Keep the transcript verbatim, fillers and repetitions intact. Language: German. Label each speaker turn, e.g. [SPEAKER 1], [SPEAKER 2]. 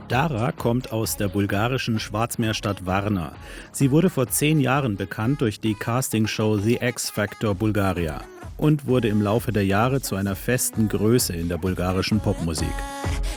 [SPEAKER 1] Dara kommt aus der bulgarischen Schwarzmeerstadt Varna. Sie wurde vor zehn Jahren bekannt durch die Castingshow The X Factor Bulgaria und wurde im Laufe der Jahre zu einer festen Größe in der bulgarischen Popmusik.